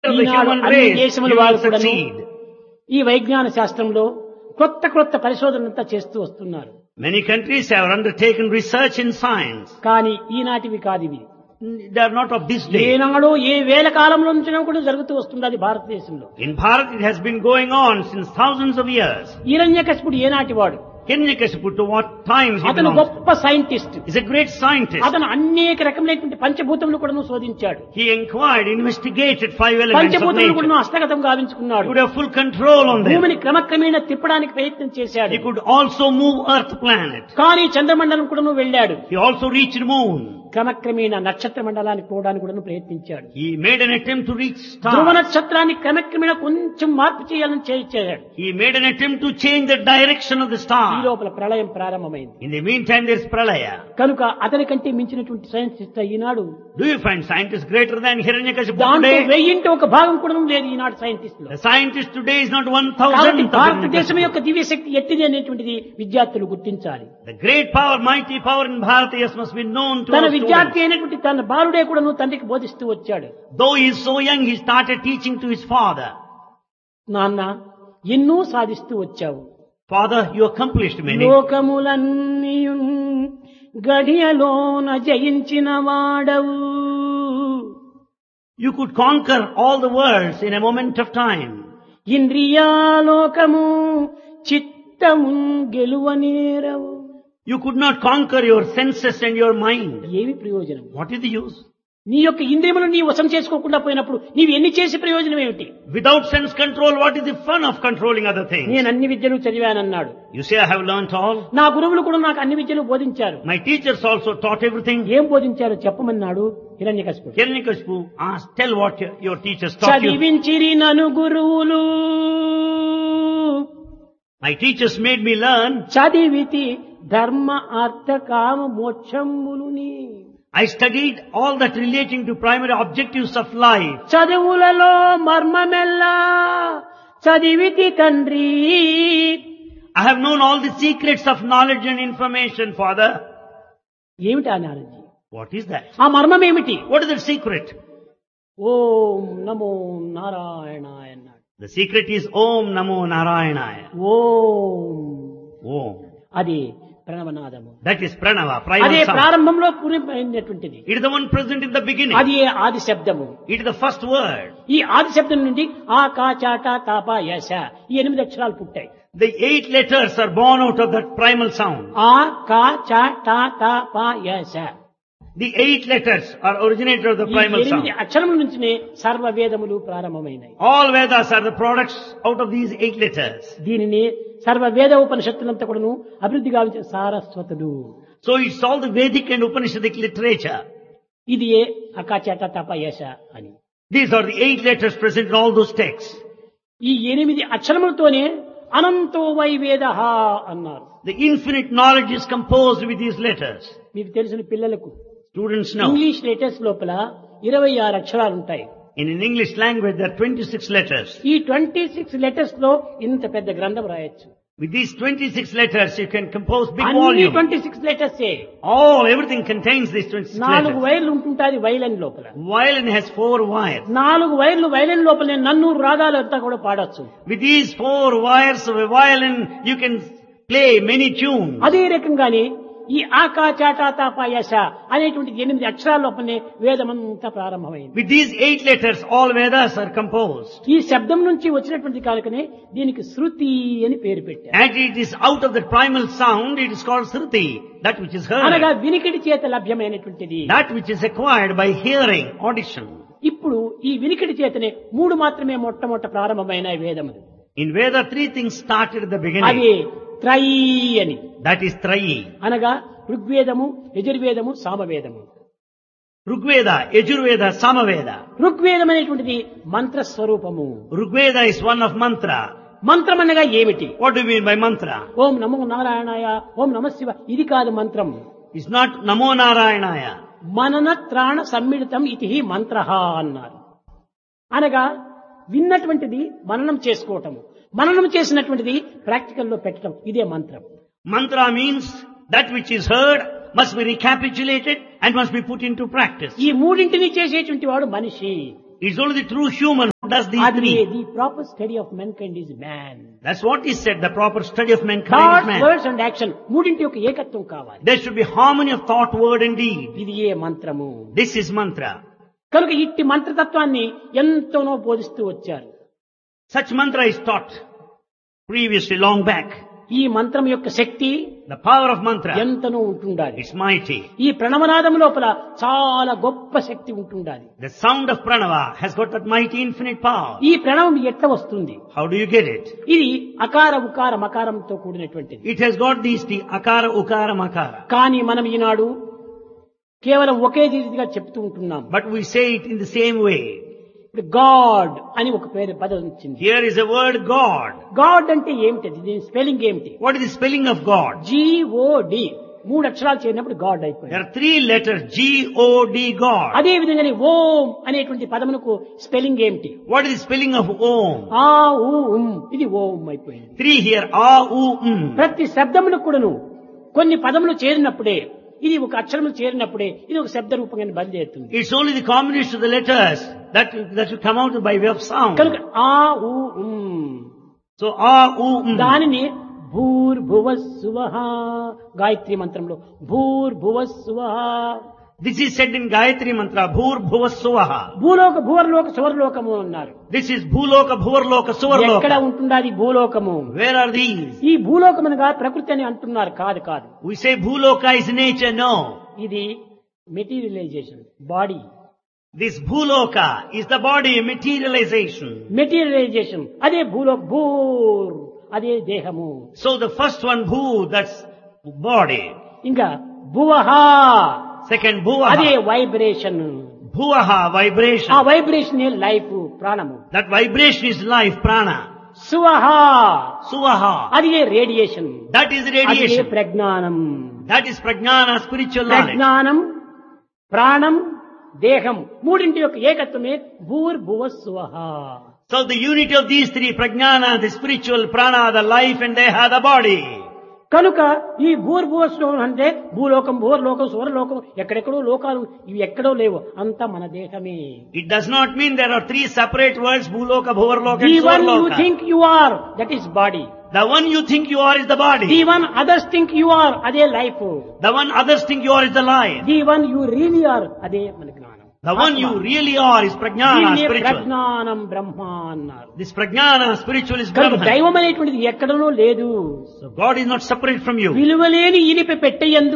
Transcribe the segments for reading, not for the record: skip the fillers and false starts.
of the Eenadu human అన్ని race, దేశముల you వారు will కూడాను succeed. ఈ వైజ్ఞాన శాస్త్రంలో కొత్త పరిశోధనంతా చేస్తూ వస్తున్నారు. Many countries have undertaken research in science. కానీ ఈనాటివి కాదివి. They are not of this day. ఏనాడో ఏ వేల కాలంలో నుంచినో కూడా జరుగుతూ వస్తుంది అది భారతదేశంలో. In Bharat, it has been going on since thousands of years. హిరణ్యకశిపుడు ఏనాటి వాడు? Hiranyakashipu, to what times he అతను belongs? గొప్ప scientist. He's a great scientist. అతను అనేక రకములైనటువంటి పంచభూతములు కూడా శోధించాడు. He inquired, investigated 5 elements of పంచభూతములు కూడా nature. హస్తగతం He గావించుకున్నాడు. could have full control on them. భూమిని క్రమక్రమేణా తిప్పడానికి ప్రయత్నం చేశాడు. He could also move Earth planet. కానీ చంద్రమండలం కూడా వెళ్ళాడు. He also reached moon. క్రమక్రమేణా నక్షత్ర మండలానికి పోవడానికి కూడా ప్రయత్నించాడు. He made an attempt to reach Dhruva stars. నక్షత్రాన్ని క్రమక్రమేణా కొంచెం మార్పు చేయాలని చేశాడు. He made an attempt to change the direction of the ఈ star. లోపల ప్రళయం ప్రారంభమైంది. In the meantime, there's Pralaya. కనుక అతని కంటే మించినటువంటి scientist Eenadu Do you find scientists greater than Hiranyakashipu దాంట్లో today? 1000 ఒక భాగం కూడా లేదు ఈనాడు సైంటిస్ట్ లో. The scientist today is not కాబట్టి 1,000th of భారతదేశం Hiranyakashipu. యొక్క దివ్యశక్తి ఎట్టిది అనేటువంటిది విద్యార్థులు గుర్తించాలి. The great power, mighty power in Bharat, yes, must be known to తన our విద్యార్థి students. అయినటువంటి తన బాలుడే కూడా తండ్రికి బోధిస్తూ వచ్చాడు. Though he is so young, he started teaching to his father. నాన్న ఎన్నో సాధిస్తూ వచ్చావు. Father, you accomplished many. లోకములన్నీయు గడియలోన జయించిన వాడవు. You could conquer all the worlds in a moment of time. ఇంద్రియాలోకము చిత్తము గెలువనేరవు. You could not conquer your senses and your mind. ఏమి ప్రయోజనం? What is the use? నీ యొక్క ఇంద్రియములను నీ వశం చేసుకోకుండా పోయినప్పుడు నీవు ఎన్ని చేసే ప్రయోజనం ఏమిటి? Without sense control, what is the fun of controlling other things? నేను అన్ని విద్యలు చదివానన్నాడు. You say, I have learnt all. నా గురువులు కూడా నాకు అన్ని విద్యలు బోధించారు. My teachers also taught everything. ఏం బోధించారో చెప్పమన్నాడు హిరణ్యకశిపుడు. Hiranyakashipu asked, tell what your teachers taught you. చదివించిరి నను గురువులు My teachers made me learn. చదివితి ధర్మ అర్థ కామ మోక్షములుని. I studied all that relating to primary objectives of life. చదువులలో మర్మమెల్లా చదివితి తండ్రి. I have known all the secrets of knowledge and information, Father. ఏమిటి ఆ knowledge? What is that? ఆ మర్మం ఏమిటి? What is the secret? ఓం నమో నారాయణాయ అన్నాడు. The secret is Om Namo Narayanaya. Om Om. అది ప్రణవనాదము. That is Pranava, అదే primal sound. ప్రారంభంలో పూర్ణమైనటువంటిది. It is the one present in the beginning. అది ఆది శబ్దము. It is the first word. ఈ ఆది శబ్దం నుండి ఆ కా చాట తాప యశ ఈ 8 అక్షరాలు పుట్టాయి. The 8 letters are born out of that primal sound. ఆ కా చ ట త ప యశ. The 8 letters are originated of the ఈ primal 8 sound. అక్షరముల నుంచినే సర్వ వేదములు ప్రారంభమైనాయి. All Vedas are the products out of these 8 letters. దీనిని సర్వ వేద ఉపనిషత్తులంతా కూడాను అభివృద్ధి గావించిన సారస్వతుడు. So it's all the Vedic and Upanishadic literature. ఇది ఏ అకాచట తప యశ అని. These are the 8 letters present in all those texts. ఈ 8 అక్షరములతోనే అనంతో వై వేదః అన్నారు. The infinite knowledge is composed with these letters. మీకు తెలిసిన పిల్లలకు Students know. ఇంగ్లీష్ లెటర్స్ లోపల 26 అక్షరాలు ఉంటాయి. In an English language, there are 26 letters. ఈ 26 లెటర్స్ లో ఇంత పెద్ద గ్రంథం రాయొచ్చు. With these 26 letters, you can compose big అన్ని volume. 26 లెటర్సే. Everything contains these 26 4 letters. వైర్లు ఉంటుంటాది వైలన్ లోపల. Violin has 4 wires. 4 వైర్లు వైలన్ లోపల నన్నూరు రాగాలు అంతా కూడా పాడొచ్చు. With these 4 wires of a violin, you can play many tunes. అదే రకంగానే ఈ ఆకా చాట తాప యశ అనేటువంటి 8 అక్షరాల లోపలనే వేదమంతా ప్రారంభమైంది. With these 8 letters, all Vedas are composed. ఈ శబ్దం నుంచి వచ్చినటువంటి కాలకనే దీనికి శృతి అని పేరు పెట్టారు. And it is out of the primal sound, it is called Shruti, that which is అనగా heard. వినికిడి చేత లభ్యమైనటువంటిది. That which is acquired by hearing, audition. ఇప్పుడు ఈ వినికిడి చేతనే 3 మాత్రమే మొట్టమొదట ప్రారంభమైన వేదములు. In Veda, 3 things started at the అవి beginning. త్రయీ అని. That is Trayi. అనగా ఋగ్వేదము యజుర్వేదము సామవేదము. Rigveda, Yajurveda, Samaveda. ఋగ్వేదం అనేటువంటిది మంత్ర స్వరూపము. Rigveda is one of mantra. మంత్రం అనగా ఏమిటి? What do you mean by mantra? ఓం నమో నారాయణాయ ఓం నమ శివ ఇది కాదు మంత్రం. It's not Namo Narayanaya. మనన త్రాణ సమ్మిళితం ఇతి మంత్రః అన్నారు. అనగా విన్నటువంటిది మననం చేసుకోవటము, మననం చేసినటువంటిది ప్రాక్టికల్లో పెట్టడం, ఇదే మంత్రం. Mantra means that which is heard must be recapitulated and must be put into practice. ఈ మూడింటిని చేసేటువంటి వాడు మనిషి. It's only the true human does these అది three? The proper study of మెన్కైండ్ is man. That's what is said, the proper study of mankind is thoughts, man. Words and action మూడింటి యొక్క ఏకత్వం కావాలి. There should be harmony of thought, word and deed. ఇది ఏ మంత్రము. This is mantra. కనుక ఇట్టి మంత్రతత్వాన్ని ఎంతోనో బోధిస్తూ వచ్చారు. Such mantra is taught previously, long back. ఈ మంత్రం యొక్క శక్తి The power of mantra, ఎంతనో ఉంటుండాలి. it's mighty. ఈ ప్రణవనాదం లోపల చాలా గొప్ప శక్తి ఉంటుండాలి. The sound of pranava has got that mighty infinite power. ఈ ప్రణవం ఎట్లా వస్తుంది? How do you get it? ఇది అకార ఉకార మకారంతో కూడినటువంటిది. It has got these three, akara, ukara, makara. కానీ మనం ఈనాడు కేవలం ఒకే రీతిగా చెప్తూ ఉంటున్నాం. But we say it in the same way. ఇప్పుడు గాడ్ అని ఒక పేరు పదం వచ్చింది. Here is a word God. God అంటే ఏమిటి? దీని స్పెల్లింగ్ ఏమిటి? What is the spelling of God? GOD. 3 అక్షరాలు చేరినప్పుడు గాడ్ There అయిపోయింది. are 3 letters, G-O-D, God. అదే విధంగానే ఓం అనేటువంటి పదమునకు స్పెల్లింగ్ ఏమిటి? What is the spelling of Om? ఆ ఊ ఉమ్, ఇది ఓం అయిపోయింది. 3 here, A, U, ప్రతి శబ్దములకు కూడాను కొన్ని పదములు చేరినప్పుడే, ఇది ఒక అక్షరము చేరినప్పుడే ఇది ఒక శబ్ద రూపంగా బయలుదేరుతుంది. It's only the combination of the letters that will come out by way of sound. కనుక ఆ ఊ ఉమ్, So, A, U, దానిని భూర్భువస్సువః గాయత్రి మంత్రంలో భూర్భువస్సువః. This is said in Gayatri Mantra, Bhur Bhuva Suvaha. భూలోక భూవర్లోక సువర్లోకము అన్నారు. This is Bhuloka, Bhuvarloka, ఎక్కడ Suvarloka. ఉంటుండాది భూలోకము? Where are these? ఈ భూలోకమునగా ప్రకృతి అని అంటున్నారు. కాదు కాదు, We say Bhuloka is nature, no. ఇది materialisation, body. This Bhuloka is the body, materialization. Materialisation అదే భూర్ అదే దేహము. So the first one, Bhu, that's body. ఇంకా భువహ Second, అదే Bhuvaha. వైబ్రేషన్. Bhuvaha, ఆ vibration. వైబ్రేషన్ లైఫ్, ప్రాణము. That vibration is life, prana. సువహ Suvaha. అది radiation. That is అది radiation. ప్రజ్ఞానం. That is prajnana, spiritual knowledge. ప్రజ్ఞానం, ప్రాణం, దేహం మూడింటి యొక్క ఏకత్వమే భూర్భువస్సువః. So the unity of these 3, prajnana, the spiritual, prana, the life, and they have the body. కనుక ఈ భూర్భువస్సువః అంటే భూలోకం, భూవర్లోకం, సువర్లోకం, ఎక్కడెక్కడో లోకాలు, ఇవి ఎక్కడో లేవు, అంతా మన దేహమే. It does not mean there are 3 separate worlds, Bhuloka, Bhuvarloka, the and one you Swarloka. Think you are, that is body. The one you think you are is the the body. One others think you are, అదే life. The one others think you are is the life. The one you really are, అదే మన జ్ఞానం. The one you really are is prajnana, దీనినే spiritual. ప్రజ్ఞానం బ్రహ్మ అన్నారు. This prajnana, spiritual is కనుక Brahman. దైవం అనేటువంటిది ఎక్కడనో లేదు. So God is not separate from you. విలువలేని ఇనిప పెట్టేయందు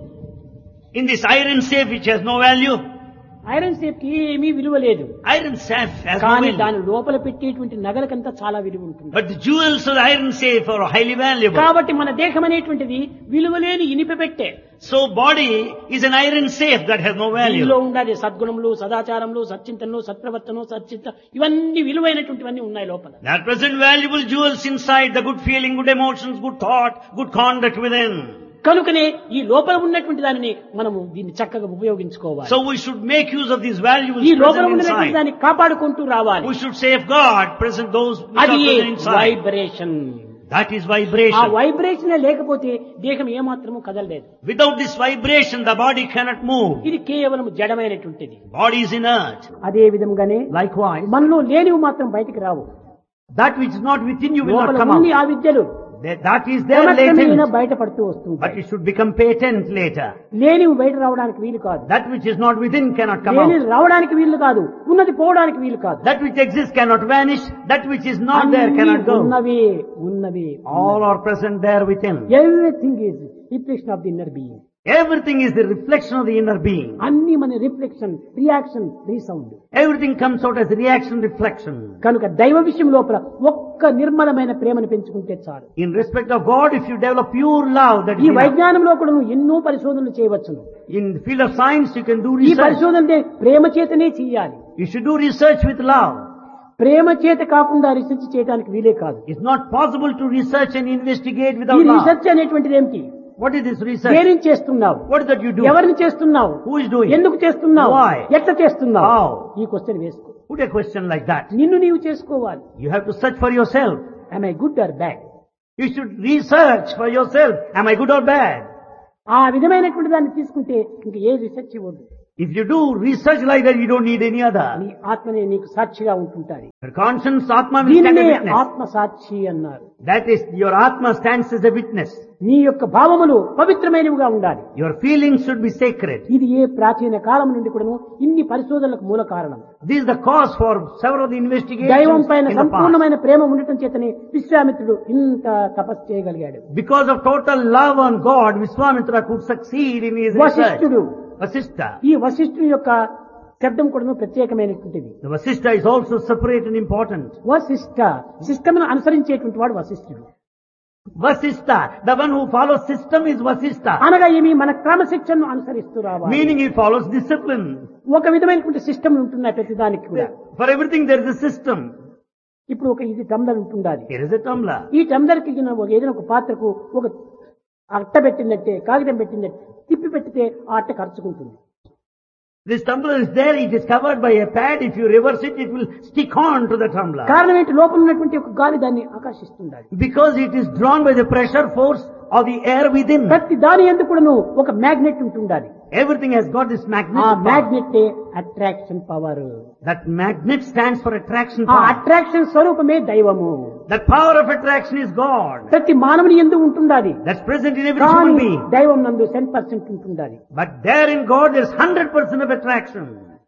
In this iron safe which has no value, iron safe కి ఏమీ విలువ లేదు. iron safe has no కానీ value. దాని లోపల పెట్టేటువంటి నగలకంతా చాలా విలువ ఉంటుంది. But the jewels of the iron safe are highly valuable. కాబట్టి మన దేహం అనేటువంటిది విలువలేని ఇనిప పెట్టే. So body is an iron safe that has no value. దీనిలో ఉండాలి సద్గుణములు, సదాచారములు, సచ్చింతనలు, సత్ప్రవర్తనలు, సచ్చిత, ఇవన్నీ విలువైనటువంటివన్నీ ఉన్నాయి లోపల. There are present valuable jewels inside, the good feeling, good emotions, good thought, good conduct within. కనుకనే ఈ లోపల ఉన్నటువంటి దానిని మనము దీన్ని చక్కగా ఉపయోగించుకోవాలి. So we should make use of these valuables ఈ లోపల present ఉన్నటువంటి inside. దాన్ని కాపాడుకుంటూ రావాలి. We should safeguard present those which అది are present inside. Vibration. That is ఆ vibration. వైబ్రేషన్ లేకపోతే దేహం ఏమాత్రము కదలలేదు. Without this vibration, the body cannot move. ఇది కేవలం జడమైనటువంటిది. Body is inert. అదే విధంగానే Likewise, మనలో లేనివి మాత్రం బయటికి రావు. that which is not within you will not లోపల come ఉంది out. ఆ విద్యలు That is there క్రమక్రమేణా latent, బయటపడుతూ but వస్తుంటాయి. it should become patent later. లేనివి బయట రావడానికి వీలు కాదు. That which is not within cannot come లేని out. రావడానికి వీలు కాదు, ఉన్నది పోవడానికి వీలు కాదు. That which exists cannot vanish. That which is not there అన్నీ cannot go. ఉన్నవి. All are present there within. Everything is reflection of the inner being. Everything is the reflection of the inner being. అన్ని మన reflection, reaction, resound. Everything comes out as reaction, reflection. కనుక దైవ విషయం లోపల ఒక్క నిర్మలమైన ప్రేమను పెంచుకుంటే చాలు. In respect of God, if you develop pure love, that is ఈ enough. వైజ్ఞానంలో కూడా నువ్వు ఎన్నో పరిశోధనలు చేయవచ్చును. In the field of science, you can do ఈ research. పరిశోధన ప్రేమ చేతనే చేయాలి. You should do research with love. ప్రేమ చేత కాకుండా రీసెర్చ్ చేయడానికి వీలే కాదు. It's not possible to research and investigate ఈ without love. రీసెర్చ్ అనేటువంటిది ఏమిటి? What is this research? దేనిని చేస్తున్నావు? What is that you do? ఎవరిని చేస్తున్నావు? Who is doing? ఎందుకు చేస్తున్నావు? Why? ఎట్లా చేస్తున్నావు? How? ఈ క్వశ్చన్ వేసుకో. Put a question like that. నిన్ను నీవు చేసుకోవాలి. You have to search for yourself. Am I good or bad? You should research for yourself. Am I good or bad? ఆ విధమైనటువంటి దాన్ని తీసుకుంటే ఇంక ఏ రీసెర్చ్ ఇవ్వదు. If you do research like that, you don't need any other. నీ ఆత్మనే నీకు సాక్షిగా ఉంటుంటాది. Your conscience, Atma, will stand దీనినే as a witness. ఆత్మ సాక్షి అన్నారు. That is, your Atma stands as a witness. నీ యొక్క భావములు పవిత్రమైనవిగా ఉండాలి. Your feelings should be sacred. ఇది ఏ ప్రాచీన కాలం నుండి కూడాను ఇన్ని పరిశోధనలకు మూల కారణం. This is the cause for several of the investigations దైవం పైన in the past. సంపూర్ణమైన ప్రేమ ఉండటం చేతనే విశ్వామిత్రుడు ఇంత తపస్సు చేయగలిగాడు. Because of total love on God, Vishwamitra could succeed in his research. వశిష్ఠుడు, Vasishtha. ఈ వశిష్ఠుని యొక్క శబ్దం కూడాను ప్రత్యేకమైనటువంటిది. The Vasishtha is also separate and important. Vashishtha సిస్టమ్ను అనుసరించేటువంటి వాడు వశిష్ఠుడు. Vasishtha, the one who follows system is Vasishtha. అనగా ఏమి మన క్రమశిక్షణను అనుసరిస్తూ రావాలి. Meaning he follows discipline. ఒక విధమైనటువంటి సిస్టమ్ ఉంటున్నాయి ప్రతిదానికి కూడా. For everything there is a system. ఇప్పుడు ఒక ఇది టంబ్లర్ ఉంటుండాలి. Here is a tumbler. ఈ టంబ్లర్ కి ఏదైనా ఒక పాత్రకు ఒక అట్ట పెట్టినట్టే కాగితం పెట్టినట్టే తిప్పి పెట్టితే ఆ అట్ట ఖర్చుకుంటుంది. This tumbler is there, it is covered by a pad. If you reverse it, it will stick on to the tumbler. కారణం ఏంటి? లోపల ఉన్నటువంటి ఒక గాలి దాన్ని ఆకర్షిస్తుండాలి. Because it is drawn by the pressure force of the air within. ప్రతి దాని ఎందుకు కూడాను ఒక మ్యాగ్నెట్ ఉంటుండాలి. Everything has got this ఆ magnetic power. Magnet attraction power. That magnet stands for attraction ఆ power. అట్రాక్షన్ స్వరూపమే దైవము. That power of attraction is God. ప్రతి మానవుని ఎందు ఉంటుండాలి. That's present in every human కానీ being. దైవం నందు 10% ఉంటుండాలి. But there in God there's 100% of attraction.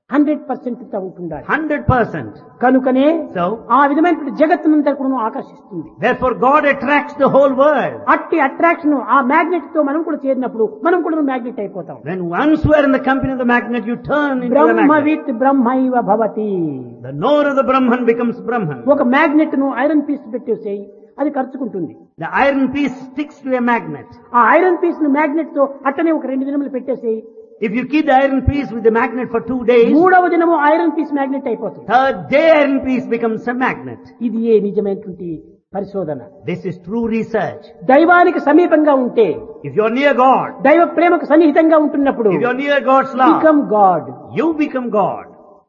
100% ఉంటుండాలి. 100%. కనుకనే So, ఆ విధమైనటువంటి జగత్తునంతా కూడా ఆకర్షిస్తుంది. therefore God attracts the whole world. అట్టి అట్రాక్షన్ ఆ మ్యాగ్నెట్ తో మనం కూడా చేరినప్పుడు మనం కూడా మ్యాగ్నెట్ అయిపోతాం. When once you are in the company of the magnet, you turn into the magnet. బ్రహ్మవిత్ బ్రహ్మైవ Bhavati. The knower of the Brahman becomes Brahman. ఒక మ్యాగ్నెట్ ను ఐరన్ పీస్ పెట్టేసేయి, అది ఖర్చుకుంటుంది. The iron piece sticks to a magnet. ఆ iron piece ను magnet తో అట్టనే ఒక 2 దినములు పెట్టేసేయి, If you keep the iron piece with the magnet for 2 days, మూడవ దినము ఐరన్ పీస్ మ్యాగ్నెట్ అయిపోతుంది. third day iron piece becomes a magnet. ఇది ఏ నిజమైనటువంటి పరిశోధన. This is true research. దైవానికి సమీపంగా ఉంటే, If you are near God, దైవ ప్రేమకు సన్నిహితంగా ఉంటున్నప్పుడు if you are near God's love, become God. you become God.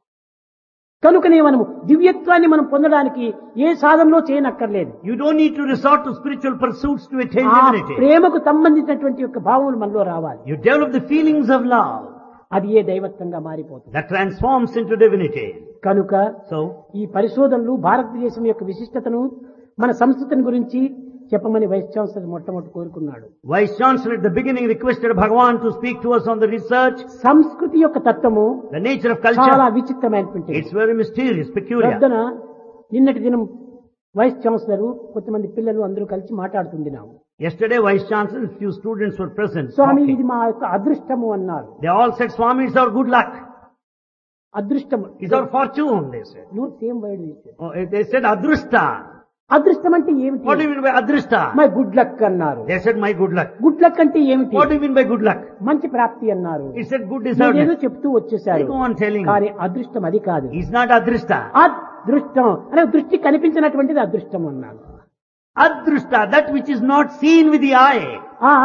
కనుకనే మనము దివ్యత్వాన్ని మనం పొందడానికి ఏ సాధనలో చేయనక్కర్లేదు. You don't need to resort to spiritual pursuits to attain ఆ divinity. ప్రేమకు సంబంధించినటువంటి యొక్క భావములు మనలో రావాలి. You develop the feelings of love అది ఏ దైవత్వంగా మారిపోతుంది. that transforms into divinity. కనుక So, ఈ పరిశోధనలు భారతదేశం యొక్క విశిష్టతను మన సంస్కృతిని గురించి చెప్పమని వైస్ ఛాన్సలర్ మొట్టమొదటి కోరుకున్నాడు. Vice Chancellor at the beginning requested Bhagavan to speak to us on the research, సంస్కృతి యొక్క తత్వము the nature of చాలా culture. విచిత్రమైనటువంటిది. It's very mysterious, peculiar. ప్రొద్దున నిన్నటి దినం వైస్ ఛాన్సలర్ కొంతమంది పిల్లలు అందరూ కలిసి మాట్లాడుతున్నాము. Yesterday, Vice Chancellor, few students were present. Swamy talking. ఇది మా యొక్క అదృష్టము అన్నారు. They all said, Swami, it's our good luck. అదృష్టము It's our fortune, they said. No same word. Oh, they said Adrushta. అదృష్టం అంటే ఏమిటి? What do you mean by Adrushta? My good luck అన్నారు. They said, my good luck. Good luck అంటే ఏమిటి? What do you mean by good luck? మంచి ప్రాప్తి అన్నారు. It said good ఏదో deservedness. చెప్తూ వచ్చేసారు. They go on telling. కానీ అదృష్టం అది కాదు. It's not Adrushta. అదృష్టం అనే దృష్టి కనిపించినటువంటిది అదృష్టం అన్నాడు. Adrushta, that which is not seen with the eye. ఆ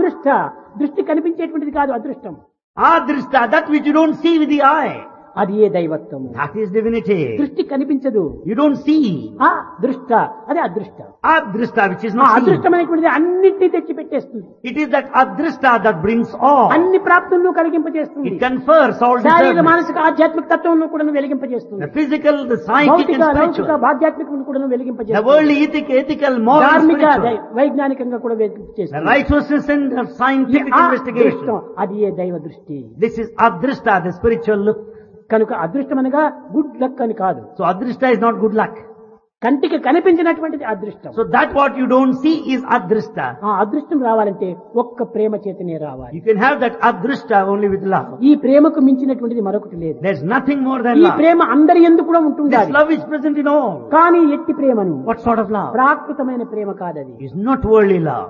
దృష్టి కనిపించేటువంటిది కాదు అదృష్టం. Adrushta, that which you don't see with the eye. అది ఏ దైవత్వము. That is divinity. దృష్టి కనిపించదు. You don't see. ఆ దృష్ట అదే అదృష్టం. Adrushta, which is ఆ not seen. అదృష్టం అనేటువంటిది అన్నింటినీ తెచ్చి పెట్టేస్తుంది. It is that Adrushta that brings all. అన్ని ప్రాప్తులను కలిగింపజేస్తుంది. It confers all శారీరక deservedness. మానసిక ఆధ్యాత్మిక తత్వంలో కూడా వెలిగింపజేస్తుంది. The physical, the psychic భౌతిక and లౌకిక spiritual. ఆధ్యాత్మికను కూడా The వెలిగింపజేస్తుంది. worldly, ethical, moral, ధార్మిక spiritual. వైజ్ఞానికంగా కూడా The వెలిగింపజేస్తుంది. righteousness and of scientific ఆ investigation. దృష్టం అది ఏ దైవ దృష్టి. This is Adrushta, the spiritual look. కనుక అదృష్టం అనగా గుడ్ లక్ అని కాదు. So Adrushta is not good luck. కంటికి కనిపించినటువంటిది అదృష్టం. So that what you don't see is Adrushta. ఆ అదృష్టం రావాలంటే ఒక్క ప్రేమ చేతనే రావాలి. You can have that Adrushta only with love. ఈ ప్రేమకు మించినటువంటిది మరొకటి లేదు. There's nothing more than ఈ love. ప్రేమ అందరి యందు కూడా This ఉంటుండాలి. love is present in all. కానీ ఎట్టి ప్రేమను What sort of love? ప్రాకృతమైన ప్రేమ కాదది. It's not worldly love.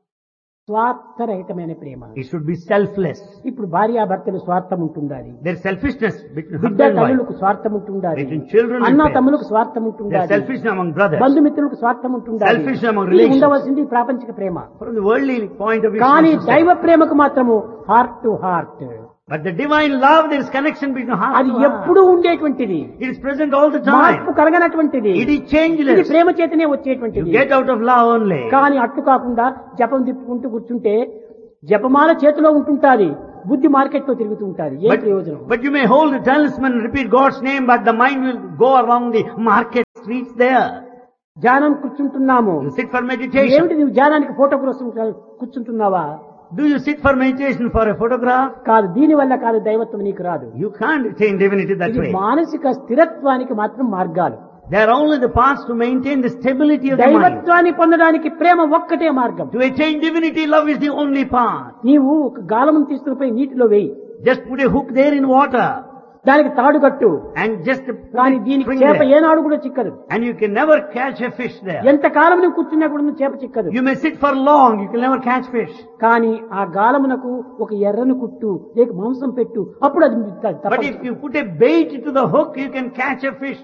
స్వార్థరహితమైన Prema. It should be selfless. ఇప్పుడు భార్యాభర్తలు స్వార్థం ఉంటుండాలి. There's selfishness between బిడ్డ husband and wife. తల్లులకు స్వార్థం ఉంటుండాలి. Between children and అన్న parents. తమ్ములకు స్వార్థం There's ఉంటుండాలి. selfishness among brothers. బంధుమిత్రులకు స్వార్థం ఉంటుండాలి. Selfishness among ఇది relations. ఉండవలసింది ప్రాపంచిక ప్రేమ. From the worldly point of view. కానీ it's not so దైవ selfish. ప్రేమకు మాత్రము heart to heart. But the divine love, there is connection between heart అది to heart. ఎప్పుడూ ఉండేటువంటిది. It is present all the మార్పు time. కలగనటువంటిది. It is ఇది changeless. ప్రేమ చేతనే You వచ్చేటువంటిది. get out of love only. కానీ అట్టు కాకుండా జపం తిప్పుకుంటూ కూర్చుంటే జపమాల చేతిలో ఉంటుంటాది. బుద్ధి మార్కెట్ లో తిరుగుతూ ఉంటారు. ఏ ప్రయోజనం? But you may hold the talisman and repeat God's name, but the mind will go along the market streets there. ధ్యానం కూర్చుంటున్నాము. You sit for meditation. ఏమిటి నువ్వు ధ్యానానికి ఫోటో కోసం కూర్చుంటున్నావా? Do you sit for meditation for a photograph? కాదు, దీని వల్ల కాదు, దైవత్వం నీకు రాదు. You can't attain divinity that ఇది way. మానసిక స్థిరత్వానికి మాత్రం మార్గాలు. They are only the paths to maintain the stability of the mind. దైవత్వాన్ని పొందడానికి ప్రేమ ఒక్కటే మార్గం. To attain divinity, love is the only path. నీవు ఒక గాలమును తీసుకుని పోయి నీటిలో వేయి. Just put a hook there in water. దానికి తాడు కట్టు. And just కానీ దీనికి చేప ఏనాడు కూడా చిక్కదు. And you can never catch a fish there. ఎంత కాలం నువ్వు కూర్చున్నా కూడా చేప చిక్కదు. You may sit for long, you can never catch fish. కానీ ఆ గాలమునకు ఒక ఎర్రను కుట్టు, లేక మాంసం పెట్టు, అప్పుడు అది But if you put a bait to the hook, you can catch a fish.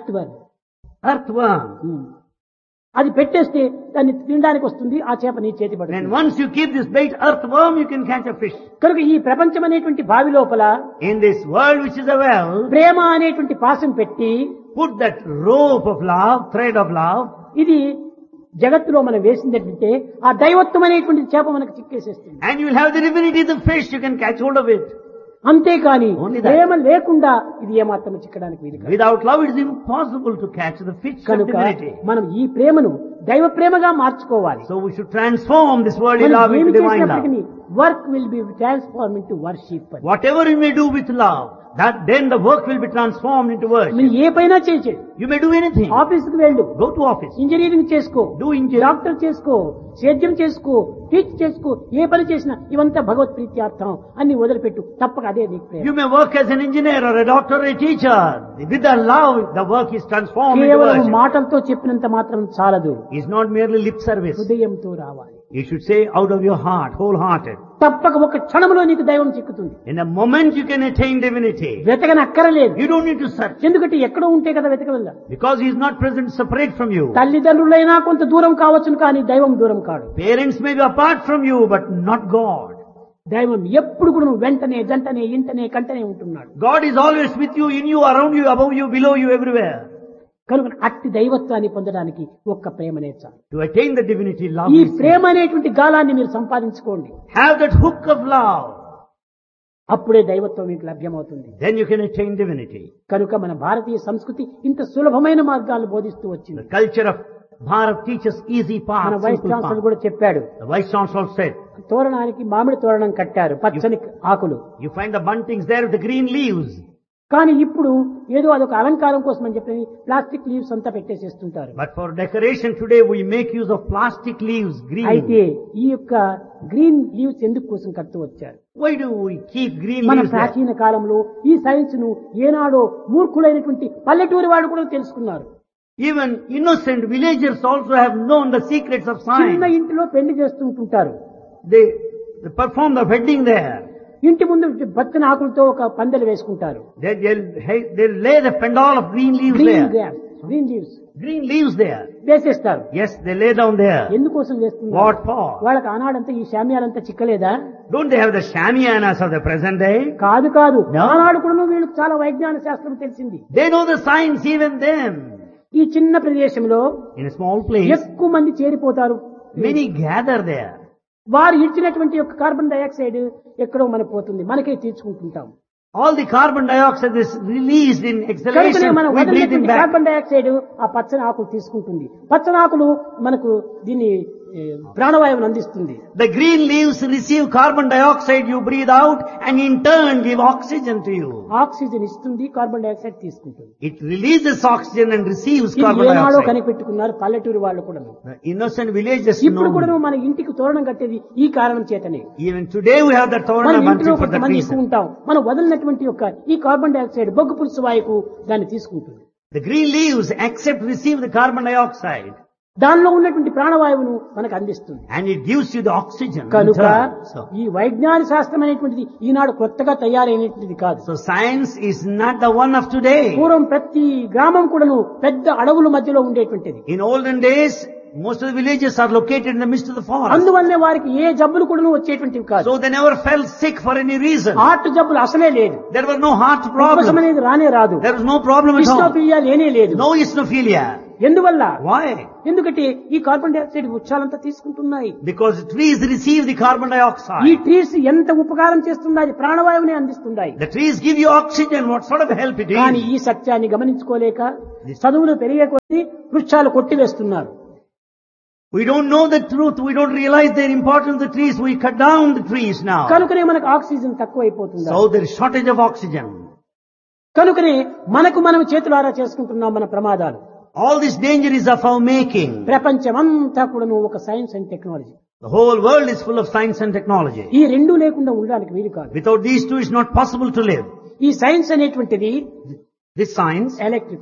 Earthworm. అది పెట్టేస్తే దాన్ని తినడానికి వస్తుంది, ఆ చేప నీ చేతి పడుతుంది. And once you keep this bait earthworm, you can catch a fish. కనుక ఈ ప్రపంచం అనేటువంటి బావి లోపల, in this world which is a well, ప్రేమ అనేటువంటి పాశం పెట్టి, put that rope of love, thread of love. ఇది జగత్తులో మనం వేసిందంటే ఆ దైవత్వం అనేటువంటి చేప మనకు చిక్కేసేస్తుంది. And you will have the divinity of the fish, you can catch hold of it. అంతేకాని ప్రేమ లేకుండా ఇది ఏమాత్రం చిక్కడానికి వీలు కాదు. Without love it is impossible to catch the fish of divinity. మనం ఈ ప్రేమను దైవ ప్రేమగా మార్చుకోవాలి. So we should transform this worldly love into divine love. Work will be transformed into worship. Whatever you may do with love, that then the work will be transformed into worship. మీరు ఏ పైన చేయొచ్చు. You may do anything. ఆఫీస్కి వెళ్ళు, go to office. Engineering చేసుకో, do engineering. Doctor చేసుకో, సేద్యం చేసుకో, teach చేసుకో, ఏ పని చేసినా ఇవంతా భగవత్ ప్రీత్యార్థం అన్ని వదిలిపెట్టు, తప్పక అదే నీకు ప్రేమ. You may work as an engineer or a doctor or a teacher. With the love, the work is transformed into worship. కేవలం మాటలతో చెప్పినంత మాత్రం చాలదు. It's not merely lip service. హృదయంతో రావాలి. You should say out of your heart, wholehearted. తప్పక ఒక క్షణంలో నీకు దైవం చిక్కుతుంది. In a moment you can attain divinity. వెతకనక్కరలేదు. You don't need to search. ఎందుకంటే ఎక్కడో ఉంటే కదా వెతకవల్ల. Because he is not present separate from you. తల్లిదండ్రులైనా కొంత దూరం కావచ్చును, కానీ దైవం దూరం కాడు. Parents may be apart from you, but not God. దైవం ఎప్పుడు కూడా వెంటనే, జంటనే, ఇంటనే, కంటనే ఉంటున్నాడు. God is always with you, in you, around you, above you, below you, everywhere. కనుక అట్టి దైవత్వాన్ని పొందడానికి ఒక్క ప్రేమనే చాలు. To attain the divinity, love. ఈ ప్రేమ అనేటువంటి గాలాన్ని మీరు సంపాదించుకోండి. Have that hook of love. అప్పుడే దైవత్వం మీకు లభ్యమవుతుంది. Then you can attain divinity. కనుక మన భారతీయ సంస్కృతి ఇంత సులభమైన మార్గాలు బోధిస్తూ వచ్చింది. The culture of Bharat teaches easy paths. మన వైస్ ఛాన్సలర్ కూడా చెప్పాడు. The vice chancellor said, తోరణానికి మామిడి తోరణం కట్టారు, పచ్చని ఆకులు. You find the buntings there with the green leaves. కానీ ఇప్పుడు ఏదో అదొక అలంకారం కోసం అని చెప్పి ప్లాస్టిక్ లీవ్స్ అంతా పెట్టేసేస్తుంటారు. But for decoration today we make use of plastic leaves, green. అయితే ఈ యొక్క గ్రీన్ లీవ్స్ ఎందుకు కోసం కడుతూ వచ్చారు? Why do we keep green మన leaves? ప్రాచీన కాలంలో ఈ సైన్స్ ను ఏనాడో మూర్ఖులైనటువంటి పల్లెటూరి వాళ్ళు కూడా తెలుసుకున్నారు. Even innocent villagers also have known the secrets of చిన్న science. ఇంటిలో పెళ్లి చేస్తుంటారు. They perform the wedding there. ఇంటి ముందు పచ్చని ఆకులతో ఒక పందెలు వేసుకుంటారు. They lay the pendal of green leaves there. Green leaves there. వేసేస్తారు. Yes, they lay down there. ఎందుకోసం వేస్తున్నారు? What for? వాళ్ళకి ఆనాడంతా ఈ శామ్యాలంతా చిక్కలేదా? Don't they have the shamiyanas of the present day? కాదు కాదు, No. ఆనాడు కూడా వీళ్ళకి చాలా వైజ్ఞాన శాస్త్రం తెలిసింది. They know the science even then. ఈ చిన్న ప్రదేశంలో In a small place, ఎక్కువ మంది చేరిపోతారు. many gather there. వారు ఇచ్చినటువంటి యొక్క కార్బన్ డైఆక్సైడ్ ఎక్కడో మనకు పోతుంది, మనకే తీర్చుకుంటుంటాం. All the carbon dioxide is released in కనుకనే exhalation. మనం We breathe in back. Carbon dioxide ఆ పచ్చని ఆకులు తీసుకుంటుంది. పచ్చని ఆకులు మనకు దీన్ని ప్రాణవాయువును అందిస్తుంది. The green leaves receive carbon dioxide, you breathe out, and in turn give oxygen to you. Oxygen ఇస్తుంది, కార్బన్ డైఆక్సైడ్ తీసుకుంటుంది. It releases oxygen and receives ఇది carbon ఏనాడో dioxide. కనిపెట్టుకున్నారు పల్లెటూరు వాళ్ళు కూడా. The innocent villagers ఇప్పుడు కూడా know. మన ఇంటికి తోరణం కట్టేది ఈ కారణం చేతనే. Even today we have the మన Torana ఇంట్లో bunting for that కొంతమంది reason. ఎక్కువ ఉంటాం. మనం వదిలినటువంటి యొక్క ఈ కార్బన్ డైఆక్సైడ్ బొగ్గు పులుసు వాయువు దాన్ని తీసుకుంటుంది. The green leaves receive the carbon dioxide, దానిలో ఉన్నటువంటి ప్రాణవాయువును మనకు అందిస్తుంది. and it gives you the oxygen. in కనుక turn. ఈ వైజ్ఞానిక శాస్త్రం అనేటువంటిది ఈనాడు కొత్తగా తయారైనటువంటిది కాదు. So science is not the one of today. పూర్వం ప్రతి గ్రామం కూడాను పెద్ద అడవుల మధ్యలో ఉండేటువంటిది. In olden days, most of the villages are located in the midst of the forest. అందువల్లనే వారికి ఏ జబ్బులు కూడాను వచ్చేటువంటివి కాదు. So they never fell sick for any reason. Heart జబ్బులు అసలే లేదు. There were no heart ఉపశమనం problems. అనేది రానే రాదు. There was no problem at all. ఇస్నోఫిలియా లేనే లేదు. No eosinophilia. ఎందువల్ల? Why? ఎందుకంటే ఈ కార్బన్ డైఆక్సైడ్ వృక్షాలంతా తీసుకుంటున్నాయి. Because trees receive the carbon ఈ dioxide. ట్రీస్ ఎంత ఉపకారం చేస్తున్నాయి, ప్రాణవాయువుని అందిస్తున్నాయి. The trees give you oxygen. What sort of help it కానీ is? ఈ సత్యాన్ని గమనించుకోలేక చదువులు పెరిగే కొద్దీ వృక్షాలు కొట్టివేస్తున్నారు. We don't know the truth. We don't realize the importance of the trees. We cut down the trees now. కనుకనే మనకు oxygen తక్కువైపోతుంది. So there is shortage of oxygen. కనుకనే మనకు మనం చేతులారా చేసుకుంటున్నాం మన ప్రమాదాలు. All this danger is of our making. ప్రపంచమంతా కూడా ఒక science and technology. The whole world is full of science and technology. ఈ రెండు లేకుండా ఉండడానికి వీలు కాదు. Without these two, it's not possible to live. ఈ సైన్స్ అనేటువంటిది This science,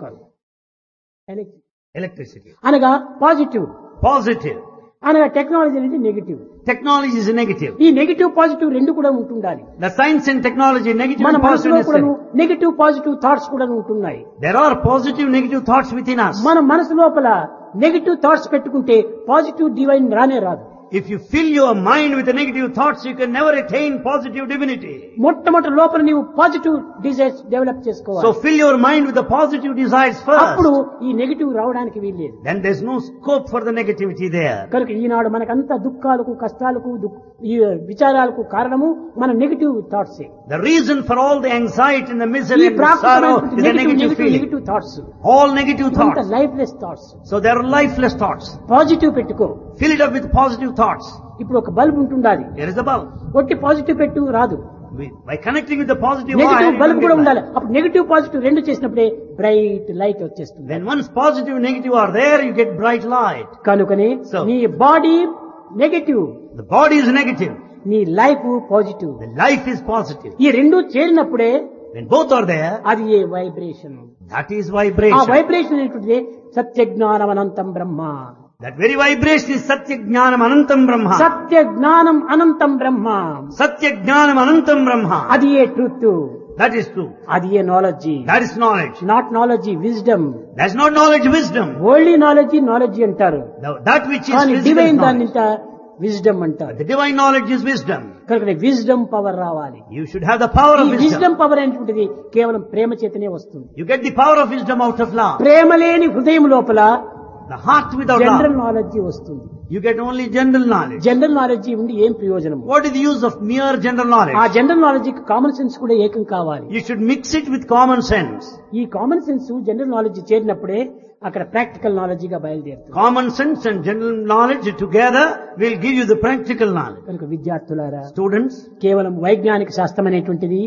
electricity, అనగా పాజిటివ్, positive. అనగా టెక్నాలజీ అనేది నెగిటివ్. Technology is negative. ఈ నెగిటివ్ పాజిటివ్ రెండు కూడా ఉంటుండాలి. The science and technology, negative మన and మనసులో positive. కూడా నెగిటివ్ పాజిటివ్ థాట్స్ కూడా ఉంటున్నాయి. There are positive, negative thoughts within us. మన మనసు లోపల నెగిటివ్ థాట్స్ పెట్టుకుంటే పాజిటివ్ డివైన్ రానే రాదు. If you fill your mind with the negative thoughts, you can never attain positive divinity. మొట్టమొదటి లోపల నీవు పాజిటివ్ డిజైర్స్ డెవలప్ చేసుకోవాలి. So fill your mind with the positive desires అప్పుడు first. ఈ negative రావడానికి వీల్లేదు. Then there's no scope for the negativity there. కనుక ఈనాడు మనకంతా దుఃఖాలకు, కష్టాలకు, ఈ విచారాలకు కారణము మన negative thoughts. The reason for all the anxiety and the misery ఈ and the sorrow is the negative negative feeling. Negative thoughts, All negative thoughts. Lifeless thoughts. So there are lifeless thoughts. Positive పెట్టుకో. Fill it up with positive thoughts. ఇప్పుడు ఒక bulb ఉంటుండాలి, Here is the bulb. ఒట్టి positive పెట్టు రాదు. By connecting with the positive wire, negative you bulb can కూడా get ఉండాలి. light. అప్పుడు నెగిటివ్ పాజిటివ్ రెండు చేసినప్పుడే బ్రైట్ లైట్ వచ్చేస్తుంది. When once positive and negative are there, you get bright light. కనుకనే So- నీ body negative, The body is negative. నీ life positive. The life is positive. ఈ రెండు చేరినప్పుడే When both are there, అది ఏ vibration. that is ఆ vibration. Vibration అనేటువంటిది సత్య జ్ఞానం అనంతం బ్రహ్మ. That very vibration is Satya Jnanam Anantam Brahma. సత్య జ్ఞానం అనంతం బ్రహ్మ. Satya Jnanam Anantam Brahma. అది ఏ ట్రూత్, That is true. అది ఏ knowledge. That is knowledge. Not knowledge, wisdom. That's not knowledge, wisdom. Only knowledge knowledge అంటారు, That which is కానీ physical divine knowledge. దాన్ని wisdom అంటారు. The divine knowledge is wisdom. కనుక wisdom power రావాలి. You should have the power ఈ of wisdom. Wisdom power అనేటువంటిది కేవలం ప్రేమ చేతనే వస్తుంది. You get the power of wisdom out of love. ప్రేమ లేని హృదయం లోపల The heart without general love. Knowledge వస్తుంది. You get only general knowledge. General knowledge ఉండి ఏం ప్రయోజనం? What is the use of mere general ఆ knowledge? జనరల్ నాలెడ్జికి కామన్ సెన్స్ కూడా ఏకం కావాలి. You should mix it with common sense. ఈ common sense general knowledge చేరినప్పుడే అక్కడ ప్రాక్టికల్ నాలెడ్జిగా బయలుదేరుతుంది. Common sense and general knowledge together will give you the practical knowledge. కనుక విద్యార్థులారా, Students, కేవలం వైజ్ఞానిక శాస్త్రం అనేటువంటిది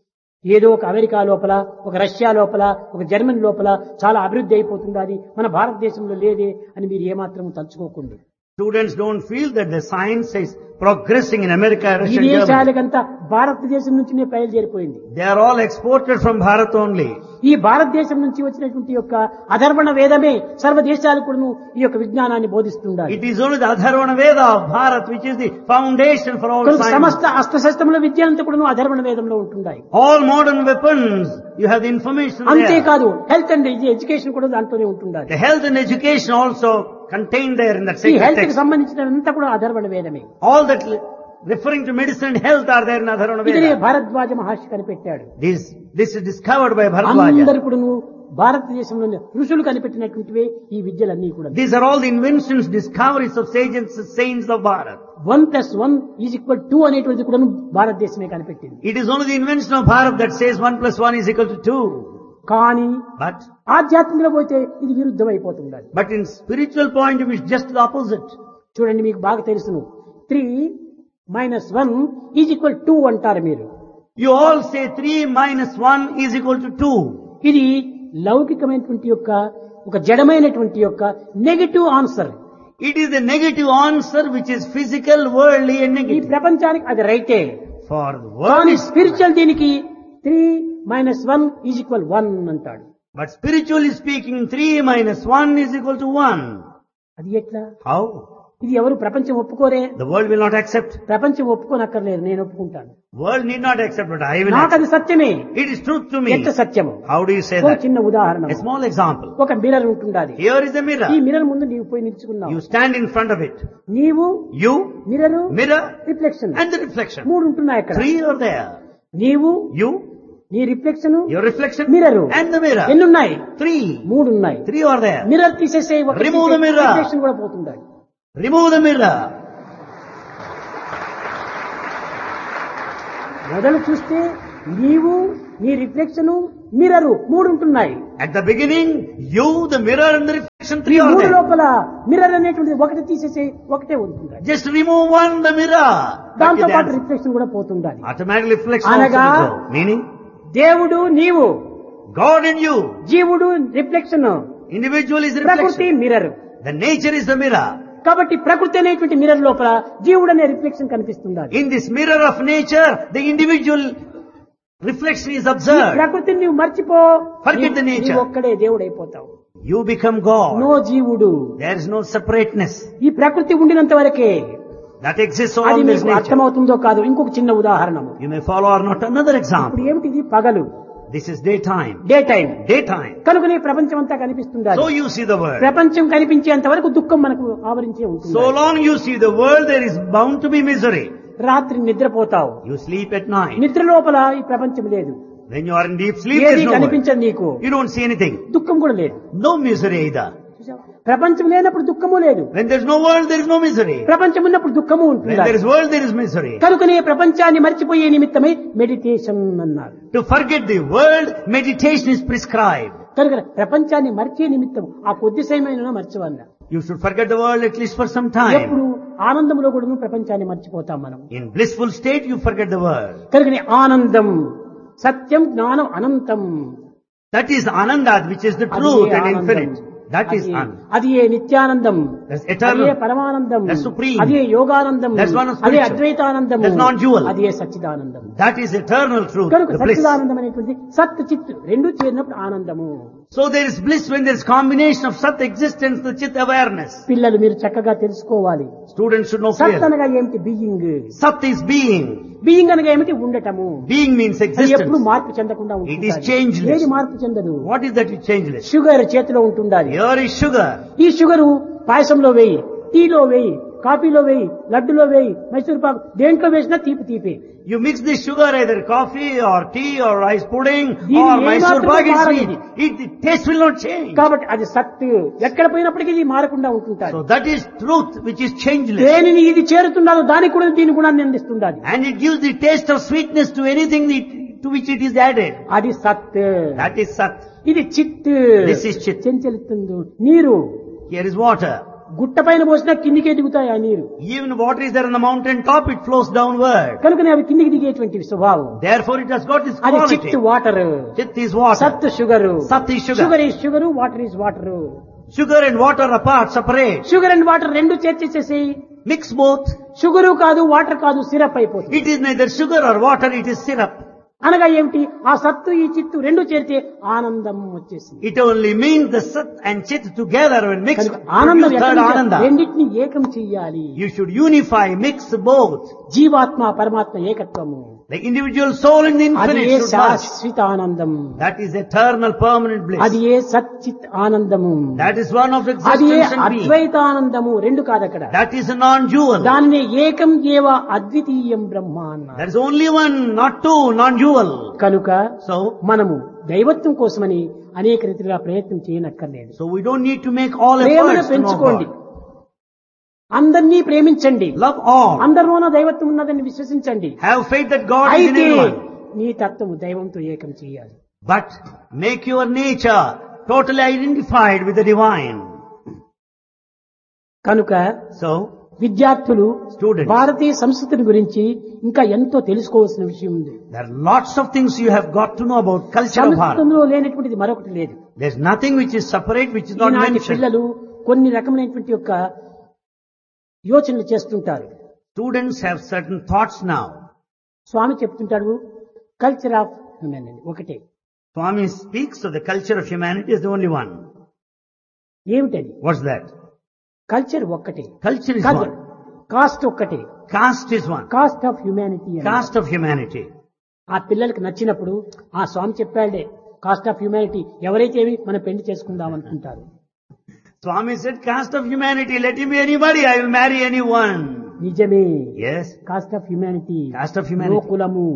ఏదో ఒక అమెరికా లోపల, ఒక రష్యా లోపల, ఒక జర్మనీ లోపల చాలా అభివృద్ధి అయిపోతుంది, అది మన భారతదేశంలో లేదే అని మీరు ఏమాత్రం తలుచుకోకుండా. students don't feel that the science is progressing in America, ఈ Russia, and Germany. దేశాలకంతా భారతదేశం నుంచినే బయలుదేరిపోయింది. They are all exported from Bharat only. ఈ భారతదేశం నుంచి వచ్చినటువంటి యొక్క అధర్వణ వేదమే సర్వ దేశాలకు కూడా ఈ యొక్క విజ్ఞానాన్ని బోధిస్తుండాలి. It is only the Atharvana Veda of Bharat which is the foundation for all కనుక science. సమస్త అస్త్రశస్త్రముల విద్య అంతా కూడా అధర్వణ వేదంలో ఉంటున్నాయి. All modern weapons, you have the information there. అంతేకాదు హెల్త్ అండ్ ఎడ్యుకేషన్ కూడా దాంట్లోనే ఉంటుండాలి. The health and education also contained there in that ఈ sacred హెల్త్ కి text. సంబంధించినంతా కూడా అధర్వణ వేదమే. All that referring to medicine and health are there in Atharvana ఇదే Veda. భారద్వాజ మహర్షి కనిపెట్టాడు. This is discovered by Bharadwaja. అందరు కూడా భారతదేశంలోని ఋషులు కనిపెట్టినటువంటివే ఈ విద్యలన్నీ కూడా. These are all the inventions, discoveries of sages, saints of Bharat. 1+1 = 2 అనేటువంటిది కూడా భారతదేశమే కనిపెట్టింది. It is only the invention of Bharat that says 1 + 1 = 2. కానీ But ఆధ్యాత్మికంలో పోతే ఇది విరుద్ధం అయిపోతుంది. in spiritual point of view, it's just the opposite. చూడండి, మీకు బాగా తెలుసును, 3 - 1 = 2 అంటారు మీరు. You all say 3 - 1 = 2. ఇది లౌకికమైనటువంటి యొక్క ఒక జడమైనటువంటి యొక్క negative answer. It is the negative answer which is physical, worldly and ఈ negative. ప్రపంచానికి అది రైటే, For the world కానీ is స్పిరిచువల్ దీనికి 3 - 1 = 1 అంటాడు. But spiritually speaking, 3 - 1 = 1. అది ఎట్లా? How? ఇది ఎవరు ప్రపంచం ఒప్పుకోరే. The world will not accept. ప్రపంచం ఒప్పుకోనక్కర్లేదు, నేను ఒప్పుకుంటాను. World need not accept, but I will నాకు accept. అది సత్యమే. It is truth to me. ఎంత సత్యము? How do you say ఒక that? చిన్న ఉదాహరణ. A small example. ఒక మిర్రర్ ఉంటుండాలి. Here is the ఈ mirror. మిర్రర్ ముందు నీవు పోయి నిల్చుకున్నావు. You stand in front of it. నీవు, You, mirror, mirror, reflection, and the reflection. 3 ఉంటున్నాయి అక్కడ. 3 are there. నీవు, You, నీ reflection, your reflection mirror and the mirror. ఎన్ని ఉన్నాయి? 3. 3 ఉన్నాయి. 3 are there. మిర్రర్ తీసేసే Remove the mirror. రిఫ్లెక్షన్ కూడా పోతుండాలి. Remove the mirror. మొదలు చూస్తే నీవు, నీ రిఫ్లెక్షన్, మిర్రర్ 3 ఉంటున్నాయి. At the beginning, you, the mirror and the reflection, 3 ఈ are 3 there. లోపల మిర్రర్ అనేటువంటిది ఒకటి తీసేసే ఒకటే ఉంటుంది. Just remove one, the mirror. దాంతో But పాటు then రిఫ్లెక్షన్ కూడా పోతుండాలి. automatic reflection అనగా also will go. Meaning, దేవుడు నీవు, God in you. జీవుడు రిఫ్లెక్షన్, Individual is ప్రకృతి reflection. Mirror. The nature is the mirror. కాబట్టి ప్రకృతి అనేటువంటి మిర్రర్ లోపల జీవుడు అనే reflection కనిపిస్తుండాలి. In this mirror of nature, the individual reflection is ఈ observed. ప్రకృతిని నువ్వు మర్చిపో, Forget the nature. నీవు ఒక్కడే దేవుడు అయిపోతావు. You become God. నో జీవుడు. There is no separateness. ఈ ప్రకృతి ఉండినంత వరకే. That exists అది all in this మీకు nature. అర్థమవుతుందో కాదు. ఇంకొక చిన్న ఉదాహరణ. You may follow or not. Another example. ఇప్పుడు ఏమిటిది? పగలు, This is daytime. Day time. Daytime. కనుక నీ ప్రపంచం అంతా కనిపిస్తుండాలి. So you see the world. ప్రపంచం కనిపించేంత వరకు దుఃఖం మనకు ఆవరించే ఉంటుంది. So long you see the world, there is bound to be misery. రాత్రి నిద్రపోతావు. You sleep at night. నిద్ర లోపల ఈ ప్రపంచం లేదు. When you are in deep sleep, there ఏది is no world. కనిపించదు నీకు. You don't see anything. దుఃఖం కూడా లేదు. No misery either. చూసావా? ప్రపంచం లేనప్పుడు దుఃఖము లేదు. When there is no world, there is no misery. ప్రపంచం ఉన్నప్పుడు దుఃఖము When ఉంటుంది. there is world, there is misery. కనుకనే ప్రపంచాన్ని మర్చిపోయే నిమిత్తమై మెడిటేషన్ అన్నారు. To forget the world, meditation is prescribed. కనుక ప్రపంచాన్ని మర్చే నిమిత్తం ఆ కొద్ది సమయంలో మర్చవన్నా. You should forget the world at least for some time. ఎప్పుడు ఆనందంలో కూడా ప్రపంచాన్ని మర్చిపోతాం మనం. In blissful state, you forget the world. కనుకనే ఆనందం, సత్యం, జ్ఞానం, అనంతం. That is Ananda, which is the అది truth ఏ and ఆనందం. infinite. That is అది- Ananda. అది ఏ నిత్యానందం, That's అది eternal. ఏ పరమానందం, That's supreme. అది ఏ యోగానందం, That's one of అది spiritual. అద్వైతానందం, That's non-dual. అది ఏ సచ్చిదానందం. That is eternal truth, కనుక the bliss. సచ్చిదానందం అనేటువంటి సత్ చిత్ రెండు చేరినప్పుడు ఆనందము. So there is bliss when there is combination of Sat existence, the Chit awareness. పిల్లలు మీరు చక్కగా తెలుసుకోవాలి. Students should know సత్ clearly. అనగా ఏమిటి? Being. Sat is being. Being అనగా ఏమిటి? ఉండటము. Being means అది ఎప్పుడు existence. మార్పు చెందకుండా It is ఉంటుంది. changeless. ఏది మార్పు చెందదు? What is that? It changeless. Sugar చేతిలో ఉంటుండాలి. Here is sugar. ఈ షుగరు పాయసంలో వేయి, టీలో వేయి, కాఫీలో వేయి, లడ్డులో వేయి, మైసూర్ పాకు దేంట్లో వేసినా తీపి తీపి. You mix this sugar either coffee or tea or rice pudding దీని or A Mysore మాత్రమూ pak is మారదు. sweet. The taste will not change. కాబట్టి అది సత్. ఎక్కడ పోయినప్పటికీ ఇది మారకుండా ఉంటుంటారు. So that is truth which is changeless. దేనిని ఇది చేరుతున్నదో దానికి కూడా దీని గుణాన్ని అందిస్తుండాలి. And it gives the taste of sweetness to anything to which it is added. అది సత్. That is Sat. ఇది చిత్. This is Chit. చెంచలిస్తుంది. నీరు Here is water. గుట్ట పైన పోసినా కిందికే దిగుతాయి ఆ నీరు. Even water is there on the mountain top, it flows downward. కనుకనే అవి కిందికి దిగేటువంటి స్వభావం. Therefore it has got its అది quality. చిత్ వాటర్. Chit is water. సత్ sugar. Sat is sugar. Sugar is sugar, water is water. Sugar and water apart, separate. Sugar and water రెండు చేర్చేసేసి Mix both. Sugar కాదు, water కాదు, syrup అయిపోతుంది. It is neither sugar or water, it is syrup. అనగా ఏమిటి? ఆ సత్తు ఈ చిత్తు రెండు చేరితే ఆనందం వచ్చేసింది. It only means the Sat and Chit together when mixed. కనుక ఆనందం produce ఎక్కడి third నుంచి? Ananda. రెండింటిని ఏకం చెయ్యాలి. You should unify, mix both. జీవాత్మ పరమాత్మ ఏకత్వము. The individual soul and the అది infinite ఏ should merge. శాశ్వత ఆనందం. That is eternal permanent bliss. అది ఏ సచ్చిత్ ఆనందము. That is one of అది ఏ existence and being. అద్వైతానందము. రెండు కాదు అక్కడ. That is a non-dual. దానిని ఏకం ఏవ అద్వితీయం బ్రహ్మ అన్నారు. There is only one, not two, non-dual. కనుక So మనము దైవత్వం కోసమని అనేక రీతిగా ప్రయత్నం చేయనక్కర్లేదు. we don't need to make all ప్రేమను efforts to know పెంచుకోండి. God. అందరినీ ప్రేమించండి. Love all. అందరిలోన దైవత్వం ఉన్నదని విశ్వసించండి. Have faith that God is in అయితే everyone. నీ తత్వము దైవంతో ఏకం చేయాలి. But make your nature totally identified with the divine. కనుక So, విద్యార్థులు Students. భారతీయ సంస్కృతిని గురించి ఇంకా ఎంతో తెలుసుకోవాల్సిన విషయం ఉంది. there are lots of things you have got to know about culture of Bharat. సంస్కృతంలో లేనటువంటిది మరొకటి లేదు. There's nothing which is separate, which is not ఈనాటి mentioned. పిల్లలు కొన్ని రకమైనటువంటి యొక్క యోచనలు చేస్తుంటారు. Students have certain thoughts now. స్వామి చెప్తుంటాడు కల్చర్ ఆఫ్ హ్యూమానిటీ ఒకటే. Swami speaks of the culture of humanity is the only one. ఏమిటది? What's that? కల్చర్ ఒక్కటే. Culture is one. కాస్ట్ ఒక్కటే. Caste is one. Cost of humanity. Caste of humanity. ఆ పిల్లలకి నచ్చినప్పుడు ఆ స్వామి చెప్పాడే cost of humanity ఎవరైతే ఏమి మనం పెళ్లి చేసుకుందాం అనుకుంటారు. Swami said, caste of humanity, let him be anybody, I will marry anyone. నిజమే. Yes, cost of humanity. caste of humanity. No కులము,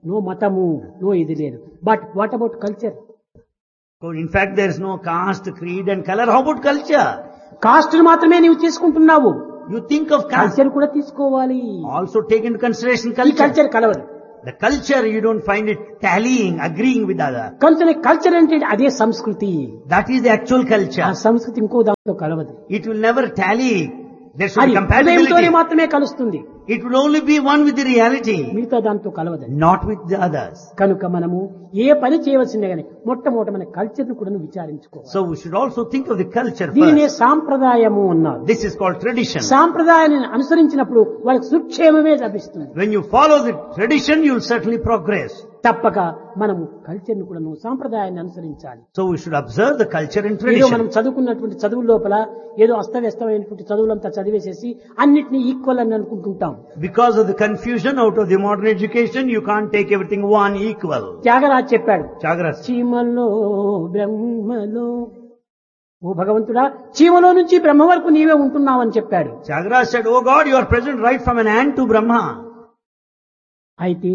నో మతము, నో ఇది లేదు. But what about culture? So in fact, there is no caste, creed and color. How about culture? కాస్ట్ను మాత్రమే నీవు తీసుకుంటున్నావు. You think of caste. Culture కూడా తీసుకోవాలి. Also take into consideration ఈ culture. కల్చర్ కలవదు. The culture, you don't find it tallying, agreeing with other. కనుక culture అంటే అదే సంస్కృతి. That is the actual ఆ culture. సంస్కృతి ఇంకో దాంతో కలవదు. It will never tally. There should అది be హృదయంతోనే compatibility. మాత్రమే కలుస్తుంది, It will only be one with the reality, మిగతా దాంతో కలవదు. not with the others. కనుక మనము ఏ పని చేయవలసిందే గానీ మొట్టమొదట మన కల్చర్ ను కూడా విచారించుకోవాలి. So we should also think of the culture దీనినే first. సాంప్రదాయము అన్నారు. This is called tradition. సాంప్రదాయాన్ని అనుసరించినప్పుడు వాళ్ళకి సుక్షేమమే లభిస్తుంది. When you follow the tradition, you will certainly progress. తప్పక మనము కల్చర్ ను కూడా సాంప్రదాయాన్ని అనుసరించాలి. So we should observe the culture and ఏదో మనం tradition. చదువుకున్నటువంటి చదువుల లోపల ఏదో అస్తవ్యస్తమైనటువంటి చదువులంతా చదివేసేసి అన్నిటినీ ఈక్వల్ అని అనుకుంటుంటాం. Because of the confusion out of the modern education, you can't take everything one equal. Tyagaraj చెప్పాడు, Chagrasa. చీమలో బ్రహ్మలో, ఓ భగవంతుడా చీమలో నుంచి బ్రహ్మ వరకు నీవే ఉంటున్నావని చెప్పాడు. Chagrasa said, "Oh God, you are present right from an ant to Brahma." అయితే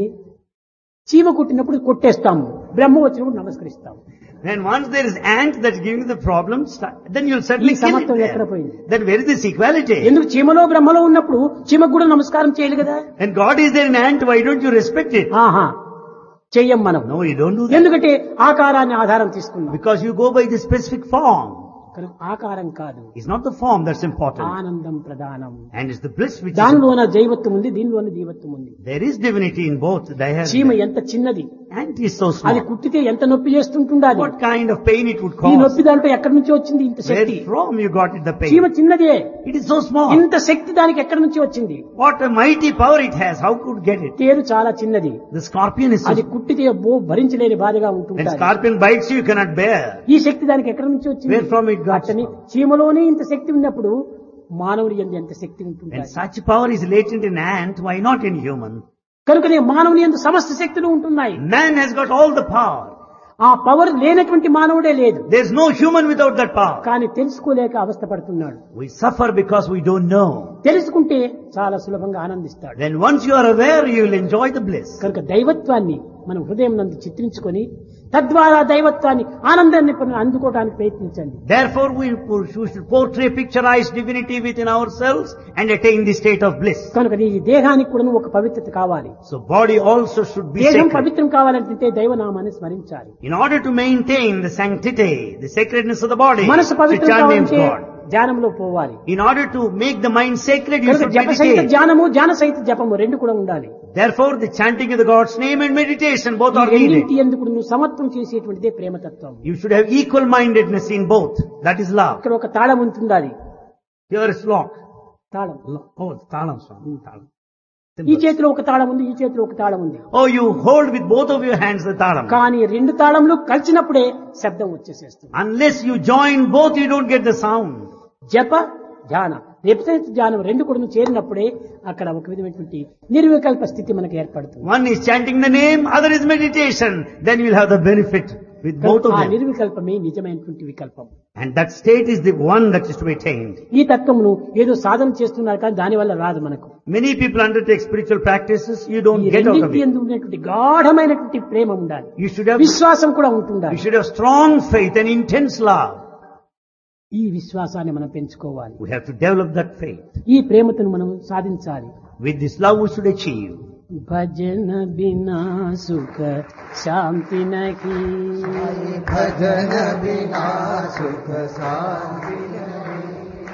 చీమ కుట్టినప్పుడు కొట్టేస్తాము, బ్రహ్మ వచ్చినప్పుడు నమస్కరిస్తాము. Then once there is ant that's giving the problems, then you'll certainly ఈ kill it సమత్వం ఎక్కడ there. పోయింది? Then where is this equality? ఎందుకు చీమలో బ్రహ్మలో ఉన్నప్పుడు చీమకు కూడా నమస్కారం చేయాలి కదా. And God is there in ant, why don't you respect it? ఆహా, చెయ్యం మనం. No, you don't do that. ఎందుకంటే ఆకారాన్ని ఆధారం తీసుకున్నాం. Because you go by the specific form. కనుక ఆకారం కాదు, It's not the form that's important. ఆనందం ప్రధానం. And it's the bliss which is. దానిలోన జైవత్వం ఉంది, దీనిలోన జీవత్వం ఉంది. There is divinity in both. చీమ ఎంత చిన్నది, Ant is so అది small. కుట్టితే ఎంత నొప్పి చేస్తుంటుండాలి. What kind of pain it would ఈ cause? నొప్పి దాంట్లో ఎక్కడి నుంచి వచ్చింది ఇంత శక్తి? Where from you got it, the చీమ pain? చిన్నదే, It is so small. ఇంత శక్తి దానికి ఎక్కడి నుంచి వచ్చింది? What a mighty power it has. How could it get it? తేరు చాలా చిన్నది, The scorpion is so అది కుట్టితే భరించలేని బాధగా When ఉంటుంటాది. scorpion bites you, you cannot bear. ఈ శక్తి దానికి ఎక్కడి నుంచి వచ్చింది? Where from it got? అతని చీమలోనే ఇంత శక్తి ఉన్నప్పుడు మానవుడి యందు ఎంత శక్తి When ఉంటుంది? such power is latent in ant, why not in human? కనుకనే మానవుని యందు సమస్త శక్తులు ఉంటున్నాయి. Man has got all the power. ఆ పవర్ లేనటువంటి మానవుడే లేదు. There is no human without that power. కానీ తెలుసుకోలేక అవస్థ పడుతున్నాడు. We suffer because we don't know. తెలుసుకుంటే చాలా సులభంగా ఆనందిస్తాడు. Then once you are aware, you will enjoy the bliss. కనుక దైవత్వాన్ని మనం హృదయం నందు చిత్రించుకొని తద్వారా దైవత్వాన్ని ఆనందాన్ని అందుకోవడానికి ప్రయత్నించండి. Therefore, we should portray, picturize divinity within ourselves and attain the state of bliss. కనుక ఈ దేహానికి కూడా ఒక పవిత్రత కావాలి. So body also should be దేహం sacred. పవిత్రం కావాలంటే దైవనామాన్ని స్మరించాలి. In order to maintain the sanctity, the sacredness of the body, మనసు the పవిత్రం chant names కావాలంటే God. ధ్యానంలో పోవాలి. In order to make the mind sacred, you కనుక should జప సహిత meditate. ధ్యానము, ధ్యాన సహిత జపము రెండు కూడా ఉండాలి. Therefore, the chanting of the God's name and meditation, both are రెండింటి needed. ఎందుకు నువ్వు సమత్వం చేసేటువంటిదే ప్రేమతత్వం. You should have equal-mindedness in both. That is love. ఇక్కడ ఒక తాళం ఉంటుండాలి. Here is lock. తాళం Oh, talam, Swami. Talam. ఈ చేతిలో ఒక తాళం ఉంది, ఈ చేతిలో ఒక తాళం ఉంది. Oh, you hold with both of your hands the talam. కానీ రెండు తాళంలు కలిసినప్పుడే శబ్దం వచ్చేసేస్తుంది. Unless you join both, you don't get the sound. జప ధ్యాన, విపరీత ధ్యానం రెండు కూడా చేరినప్పుడే అక్కడ ఒక విధమైనటువంటి నిర్వికల్ప స్థితి మనకు ఏర్పడుతుంది. One is chanting the name, other is meditation. Then you will have the benefit with both of ఆ them. నిర్వికల్పమే నిజమైనటువంటి వికల్పం. And that state is the one that is to be attained. ఈ తత్వమును ఏదో సాధన చేస్తున్నారు కానీ దాని వల్ల రాదు మనకు. Many people undertake spiritual practices, you don't ఈ get out of రెండింటి it. యందు ఉన్నటువంటి గాఢమైనటువంటి ప్రేమ ఉండాలి, You should have విశ్వాసం కూడా ఉంటుండాలి. You should have strong faith and intense love. ఈ విశ్వాసాన్ని మనం పెంచుకోవాలి. We have to develop that faith. ఈ ప్రేమను మనం సాధించాలి. With this love we should achieve. భజన బినా సుఖ శాంతి నహి, भजन बिना सुख शांति